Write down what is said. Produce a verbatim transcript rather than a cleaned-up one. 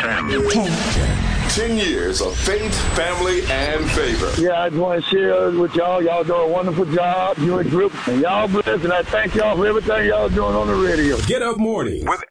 F M. Ten years of faith, family, and favor. Yeah, I just want to share with y'all. Y'all do a wonderful job, you and group, and y'all blessed, and I thank y'all for everything y'all doing on the radio. Get Up Mornings with